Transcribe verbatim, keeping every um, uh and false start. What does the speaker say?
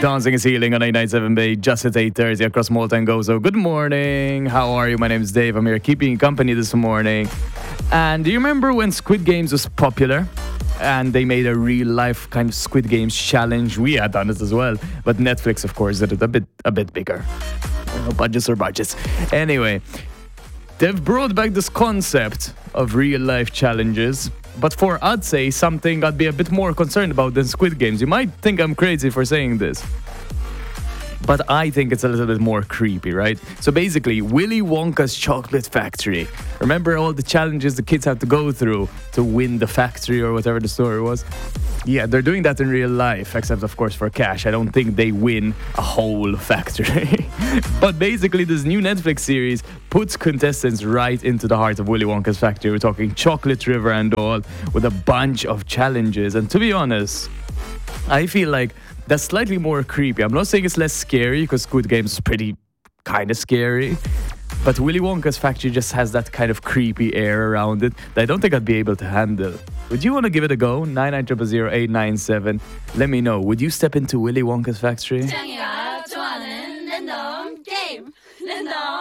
Dancing is Healing on eight ninety-seven Bay, just at eight thirty across Malta and Gozo. Good morning. How are you? My name is Dave. I'm here keeping you company this morning. And do you remember when Squid Games was popular? And they made a real-life kind of Squid Games challenge. We had done it as well. But Netflix, of course, did it a bit a bit bigger. You know, budgets are budgets. Anyway, they've brought back this concept of real-life challenges. But for, I'd say, something I'd be a bit more concerned about than Squid Games. You might think I'm crazy for saying this, but I think it's a little bit more creepy, right? So basically, Willy Wonka's Chocolate Factory. Remember all the challenges the kids had to go through to win the factory or whatever the story was? Yeah, they're doing that in real life, except of course for cash. I don't think they win a whole factory. But basically, this new Netflix series puts contestants right into the heart of Willy Wonka's factory. We're talking Chocolate River and all, with a bunch of challenges. And to be honest, I feel like that's slightly more creepy. I'm not saying it's less scary, because Squid Games is pretty kind of scary. But Willy Wonka's factory just has that kind of creepy air around it that I don't think I'd be able to handle. Would you want to give it a go? nine nine zero zero zero eight nine seven. Let me know. Would you step into Willy Wonka's factory?